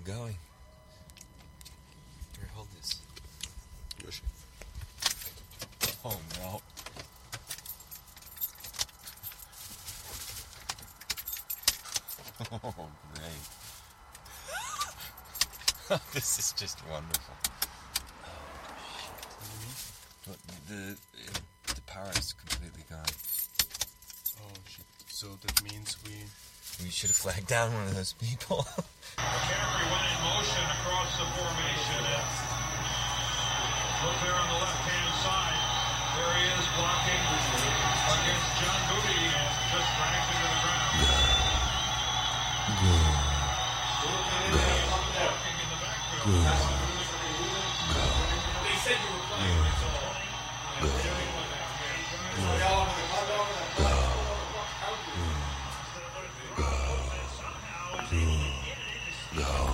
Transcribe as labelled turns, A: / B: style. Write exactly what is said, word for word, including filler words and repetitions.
A: going. Here, hold this.
B: Yoshi.
A: Oh, no. Oh, great. This is just wonderful. What do you mean? The, the power is completely gone.
B: Oh, shit. So that means we...
A: We should have flagged down one of those people.
C: McCaffrey went in motion across the formation. Look there on the left-hand side. There he is blocking against John Moody and just drags him to the ground. Walking in the backfield. They said you were playing. That's all.
A: Go.